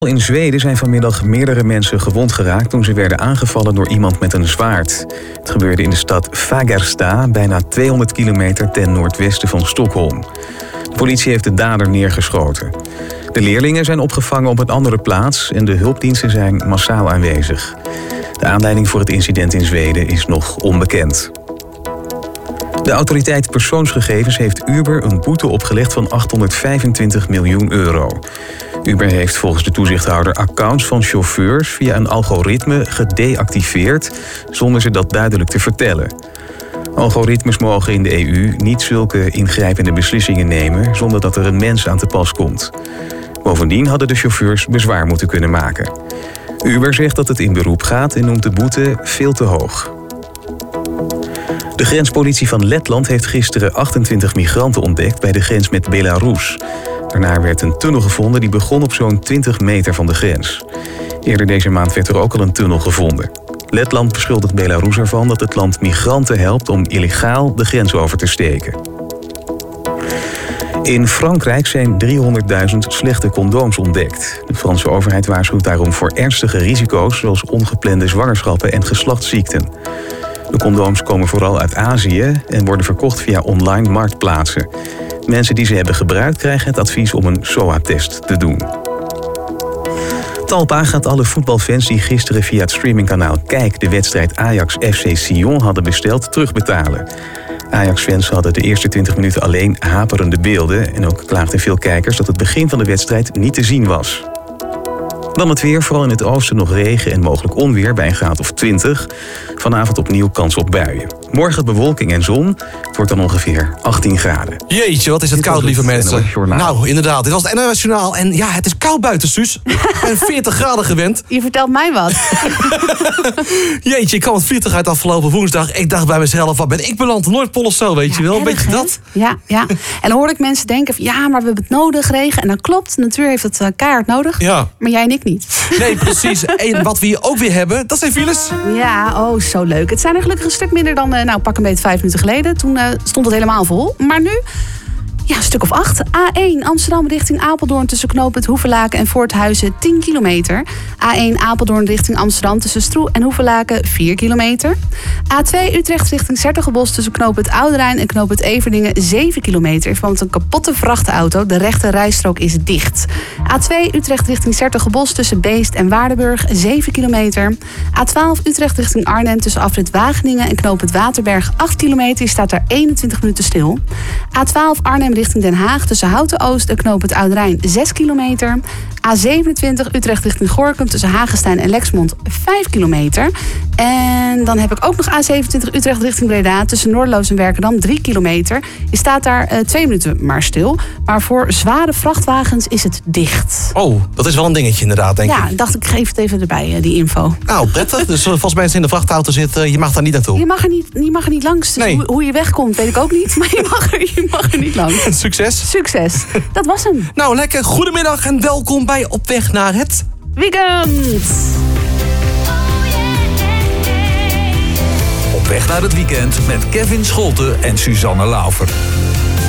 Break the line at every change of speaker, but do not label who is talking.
In Zweden zijn vanmiddag meerdere mensen gewond geraakt toen ze werden aangevallen door iemand met een zwaard. Het gebeurde in de stad Fagersta, bijna 200 kilometer ten noordwesten van Stockholm. De politie heeft de dader neergeschoten. De leerlingen zijn opgevangen op een andere plaats en de hulpdiensten zijn massaal aanwezig. De aanleiding voor het incident in Zweden is nog onbekend. De autoriteit persoonsgegevens heeft Uber een boete opgelegd van 825 miljoen euro. Uber heeft volgens de toezichthouder accounts van chauffeurs via een algoritme gedeactiveerd, zonder ze dat duidelijk te vertellen. Algoritmes mogen in de EU niet zulke ingrijpende beslissingen nemen zonder dat er een mens aan te pas komt. Bovendien hadden de chauffeurs bezwaar moeten kunnen maken. Uber zegt dat het in beroep gaat en noemt de boete veel te hoog. De grenspolitie van Letland heeft gisteren 28 migranten ontdekt bij de grens met Belarus. Daarna werd een tunnel gevonden die begon op zo'n 20 meter van de grens. Eerder deze maand werd er ook al een tunnel gevonden. Letland beschuldigt Belarus ervan dat het land migranten helpt om illegaal de grens over te steken. In Frankrijk zijn 300.000 slechte condooms ontdekt. De Franse overheid waarschuwt daarom voor ernstige risico's zoals ongeplande zwangerschappen en geslachtsziekten. De condooms komen vooral uit Azië en worden verkocht via online marktplaatsen. Mensen die ze hebben gebruikt krijgen het advies om een SOA-test te doen. Talpa gaat alle voetbalfans die gisteren via het streamingkanaal Kijk de wedstrijd Ajax-FC Sion hadden besteld terugbetalen. Ajax-fans hadden de eerste 20 minuten alleen haperende beelden en ook klaagden veel kijkers dat het begin van de wedstrijd niet te zien was. Dan het weer, vooral in het oosten nog regen en mogelijk onweer bij een graad of 20. Vanavond opnieuw kans op buien. Morgen bewolking en zon. Het wordt dan ongeveer 18 graden.
Jeetje, wat is het koud, lieve mensen. Nou, inderdaad. Dit was het NOS Journaal. En ja, het is koud buiten, Suus. Ik ben 40 graden gewend.
Je vertelt mij wat.
Jeetje, ik kwam het vliegtuig uit afgelopen woensdag. Ik dacht bij mezelf, wat ben ik beland? Noordpool of zo, weet je wel? Weet je dat?
Ja. En dan hoor ik mensen denken van, ja, maar we hebben het nodig, regen. En dat klopt, de natuur heeft het keihard nodig. Ja. Maar jij en ik niet.
Nee, precies. En wat we hier ook weer hebben, dat zijn files.
Ja, oh, zo leuk. Het zijn er gelukkig een stuk minder dan, pak een beetje 5 minuten geleden. Toen stond het helemaal vol. Maar nu, ja, een stuk of 8. A1 Amsterdam richting Apeldoorn tussen knooppunt Hoevelaken en Voorthuizen 10 kilometer. A1 Apeldoorn richting Amsterdam tussen Stroe en Hoevelaken 4 kilometer. A2 Utrecht richting 's-Hertogenbosch tussen knooppunt Oudenrijn en knooppunt Everdingen 7 kilometer. In verband met een kapotte vrachtauto. De rechte rijstrook is dicht. A2 Utrecht richting 's-Hertogenbosch tussen Beest en Waardenburg 7 kilometer. A12 Utrecht richting Arnhem tussen afrit Wageningen en knooppunt Waterberg 8 kilometer. Je staat daar 21 minuten stil. A12 Arnhem richting Den Haag tussen Houten Oost en knooppunt Oudenrijn 6 kilometer. A27 Utrecht richting Gorinchem tussen Hagestein en Lexmond 5 kilometer. En dan heb ik ook nog A27 Utrecht richting Breda tussen Noorderloos en Werkendam 3 kilometer. Je staat daar 2 minuten maar stil. Maar voor zware vrachtwagens is het dicht.
Oh, dat is wel een dingetje inderdaad, denk ik.
Ja, dacht ik geef het even erbij, die info.
Nou, prettig. Dus als mensen in de vrachtauto zitten, je mag daar niet naartoe.
Je mag er niet langs. Dus
nee.
Hoe je wegkomt, weet ik ook niet. Maar je mag er niet langs.
Succes.
Dat was hem.
Nou, lekker. Goedemiddag en welkom bij Op weg naar het
weekend.
Op weg naar het weekend met Kevin Scholten en Suzanne Laufer.